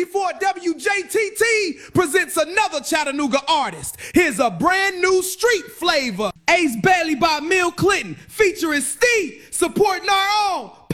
94 WJTT presents another Chattanooga artist. Here's a brand new street flavor. Ace Bailey by Mill Clinton featuring Steve, supporting our own